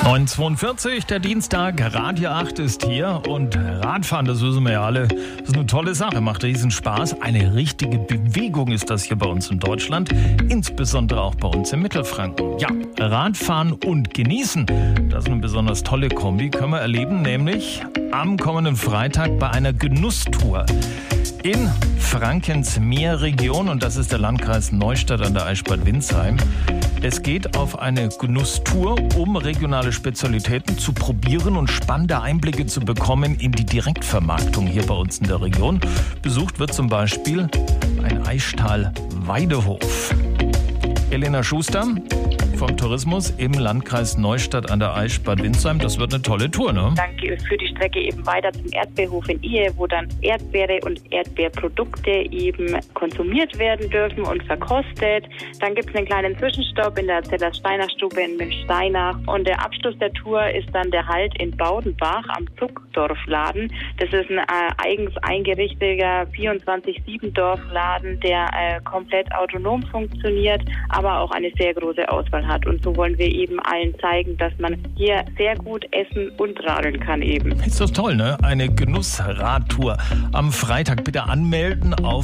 9:42, der Dienstag, Radio 8 ist hier und Radfahren, das wissen wir ja alle, das ist eine tolle Sache, macht riesen Spaß. Eine richtige Bewegung ist das hier bei uns in Deutschland, insbesondere auch bei uns im Mittelfranken. Ja, Radfahren und Genießen, das ist eine besonders tolle Kombi, können wir erleben, nämlich am kommenden Freitag bei einer Genusstour in Frankens Meerregion, und das ist der Landkreis Neustadt an der Aisch-Bad Windsheim. Es geht auf eine Genusstour, um regionale Spezialitäten zu probieren und spannende Einblicke zu bekommen in die Direktvermarktung hier bei uns in der Region. Besucht wird zum Beispiel ein Aischtal-Weidehof. Elena Schuster vom Tourismus im Landkreis Neustadt an der Aisch-Bad Windsheim. Das wird eine tolle Tour, ne? Dann führt die Strecke eben weiter zum Erdbeerhof in Ehe, wo dann Erdbeere und Erdbeerprodukte eben konsumiert werden dürfen und verkostet. Dann gibt es einen kleinen Zwischenstopp in der Zeller-Steiner-Stube in Münchsteinach. Und der Abschluss der Tour ist dann der Halt in Baudenbach am Zuckdorfladen. Das ist ein eigens eingerichteter 24/7-Dorfladen, der komplett autonom funktioniert, aber auch eine sehr große Auswahl hat. Und so wollen wir eben allen zeigen, dass man hier sehr gut essen und radeln kann eben. Ist das toll, ne? Eine Genussradtour. Am Freitag bitte anmelden auf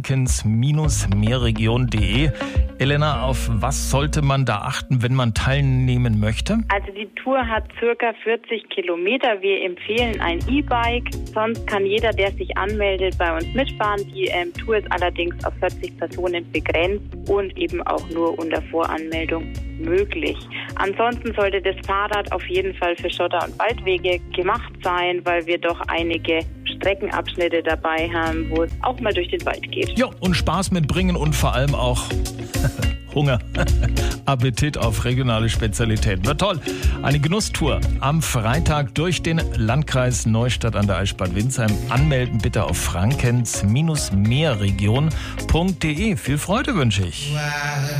frankens-meerregion.de. Elena, auf was sollte man da achten, wenn man teilnehmen möchte? Also die Tour hat circa 40 Kilometer. Wir empfehlen ein E-Bike. Sonst kann jeder, der sich anmeldet, bei uns mitfahren. Die Tour ist allerdings auf 40 Personen begrenzt und eben auch nur unter Voranmeldung möglich. Ansonsten sollte das Fahrrad auf jeden Fall für Schotter- und Waldwege gemacht sein, weil wir doch einige Streckenabschnitte dabei haben, wo es auch mal durch den Wald geht. Ja, und Spaß mitbringen und vor allem auch Hunger, Appetit auf regionale Spezialitäten. Wird toll. Eine Genusstour am Freitag durch den Landkreis Neustadt an der Aisch-Bad Windsheim. Anmelden bitte auf frankens-meerregion.de. Viel Freude wünsche ich.